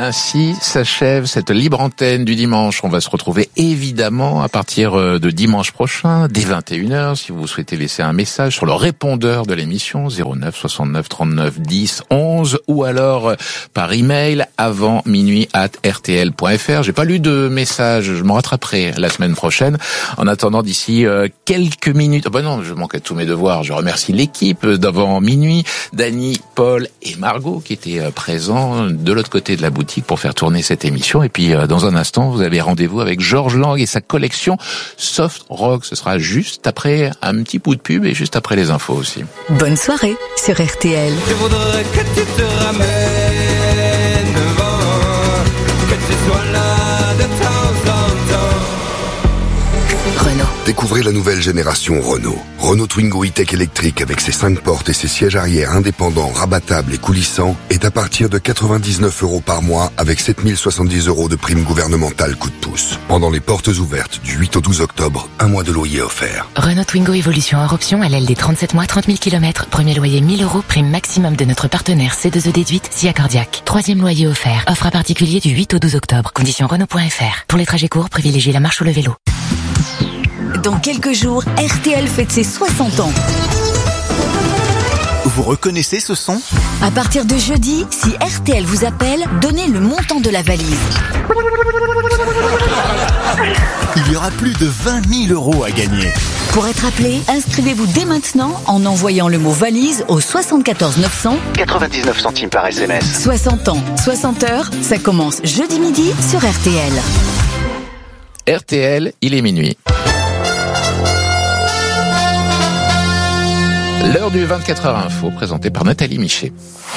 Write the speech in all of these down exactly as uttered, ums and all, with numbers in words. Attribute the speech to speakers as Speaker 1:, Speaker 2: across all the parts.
Speaker 1: Ainsi s'achève cette libre antenne du dimanche. On va se retrouver évidemment à partir de dimanche prochain, dès vingt et une heures, si vous souhaitez laisser un message sur le répondeur de l'émission, zéro neuf soixante-neuf trente-neuf dix onze, ou alors par email avant minuit at r t l point f r. J'ai pas lu de message, je m'en rattraperai la semaine prochaine. En attendant, d'ici euh, quelques minutes, oh ben non, je manque à tous mes devoirs. Je remercie l'équipe d'avant minuit, Dany, Paul et Margot qui étaient euh, présents de l'autre côté de la boutique pour faire tourner cette émission. Et puis euh, dans un instant, vous avez rendez-vous avec Georges Lang et sa collection Soft Rock. Ce sera juste après un petit bout de pub et juste après les infos aussi.
Speaker 2: Bonne soirée sur R T L.
Speaker 3: Je voudrais que tu te ramènes devant, que tu sois là de temps en temps.
Speaker 2: Renault.
Speaker 4: Découvrez la nouvelle génération Renault. Renault Twingo e-Tech électrique avec ses cinq portes et ses sièges arrière indépendants, rabattables et coulissants est à partir de quatre-vingt-dix-neuf euros par mois avec sept mille soixante-dix euros de prime gouvernementale coup de pouce. Pendant les portes ouvertes du huit au douze octobre, un mois de loyer offert.
Speaker 5: Renault Twingo Evolution hors option à L D trente-sept mois, trente mille kilomètres. Premier loyer mille euros, prime maximum de notre partenaire C deux E déduite, S I A Cardiaque. Troisième loyer offert. Offre à particulier du huit au douze octobre. Conditions Renault point F R. Pour les trajets courts, privilégiez la marche ou le vélo.
Speaker 2: Dans quelques jours, R T L fête ses soixante ans.
Speaker 6: Vous reconnaissez ce son ?
Speaker 2: À partir de jeudi, si R T L vous appelle, donnez le montant de la valise.
Speaker 6: Il y aura plus de vingt mille euros à gagner.
Speaker 2: Pour être appelé, inscrivez-vous dès maintenant en envoyant le mot valise au soixante-quatorze neuf cents.
Speaker 6: quatre-vingt-dix-neuf centimes par S M S.
Speaker 2: soixante ans, soixante heures, ça commence jeudi midi sur R T L.
Speaker 1: R T L, il est minuit. L'heure du vingt-quatre heures info, présentée par Nathalie Michet.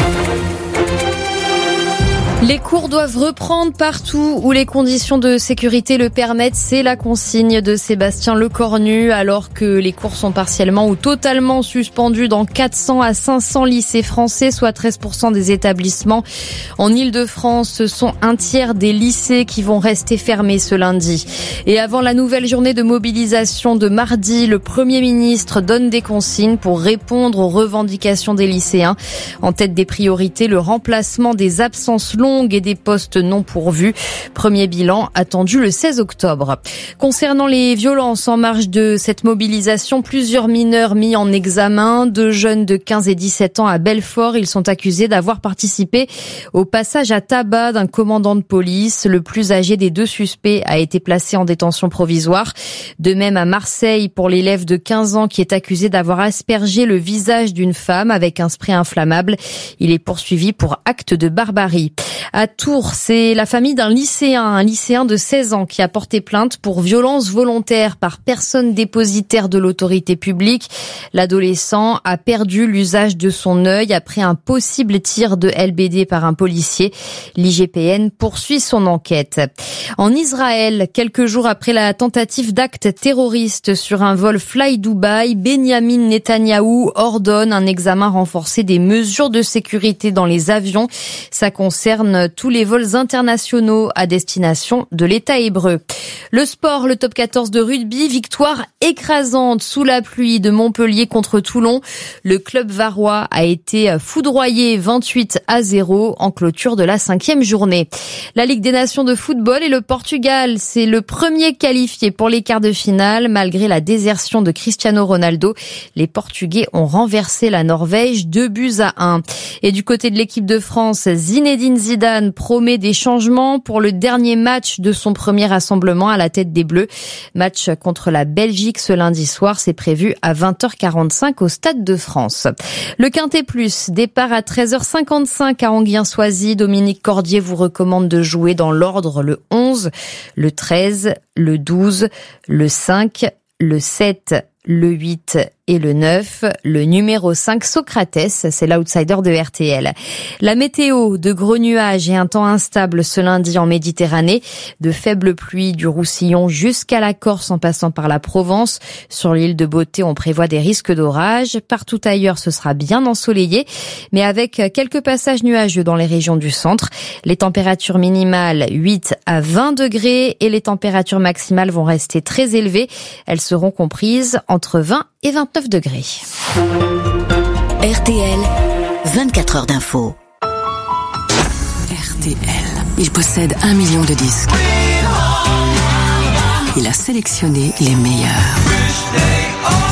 Speaker 7: Les cours doivent reprendre partout où les conditions de sécurité le permettent. C'est la consigne de Sébastien Lecornu, alors que les cours sont partiellement ou totalement suspendus dans quatre cents à cinq cents lycées français, soit treize pour cent des établissements. En Île-de-France, ce sont un tiers des lycées qui vont rester fermés ce lundi. Et avant la nouvelle journée de mobilisation de mardi, le Premier ministre donne des consignes pour répondre aux revendications des lycéens. En tête des priorités, le remplacement des absences longues et des postes non pourvus. Premier bilan attendu le seize octobre. Concernant les violences en marge de cette mobilisation, plusieurs mineurs mis en examen, deux jeunes de quinze et dix-sept ans à Belfort. Ils sont accusés d'avoir participé au passage à tabac d'un commandant de police. Le plus âgé des deux suspects a été placé en détention provisoire. De même à Marseille pour l'élève de quinze ans qui est accusé d'avoir aspergé le visage d'une femme avec un spray inflammable. Il est poursuivi pour acte de barbarie. À Tours, c'est la famille d'un lycéen, un lycéen de seize ans qui a porté plainte pour violence volontaire par personne dépositaire de l'autorité publique. L'adolescent a perdu l'usage de son œil après un possible tir de L B D par un policier. L'I G P N poursuit son enquête. En Israël, quelques jours après la tentative d'acte terroriste sur un vol Fly Dubai, Benyamin Netanyahou ordonne un examen renforcé des mesures de sécurité dans les avions. Ça concerne tous les vols internationaux à destination de l'État hébreu. Le sport, le top quatorze de rugby, victoire écrasante sous la pluie de Montpellier contre Toulon. Le club varois a été foudroyé vingt-huit à zéro en clôture de la cinquième journée. La Ligue des Nations de football et le Portugal, c'est le premier qualifié pour les quarts de finale. Malgré la désertion de Cristiano Ronaldo, les Portugais ont renversé la Norvège deux buts à un. Et du côté de l'équipe de France, Zinedine Zidane promet des changements pour le dernier match de son premier rassemblement à la tête des Bleus. Match contre la Belgique ce lundi soir, c'est prévu à vingt heures quarante-cinq au Stade de France. Le Quintet Plus, départ à treize heures cinquante-cinq à Anguien-Soisy. Dominique Cordier vous recommande de jouer dans l'ordre le onze, le treize, le douze, le cinq, le sept, le huit et le neuf. Le numéro cinq, Socrates, c'est l'outsider de R T L. La météo, de gros nuages et un temps instable ce lundi en Méditerranée. De faibles pluies du Roussillon jusqu'à la Corse en passant par la Provence. Sur l'île de Beauté, on prévoit des risques d'orage. Partout ailleurs, ce sera bien ensoleillé, mais avec quelques passages nuageux dans les régions du centre. Les températures minimales, huit à vingt degrés, et les températures maximales vont rester très élevées. Elles seront comprises entre vingt et vingt-neuf degrés.
Speaker 2: R T L, vingt-quatre heures d'info.
Speaker 8: R T L. R T L. Il possède un million de disques. Il a sélectionné les meilleurs.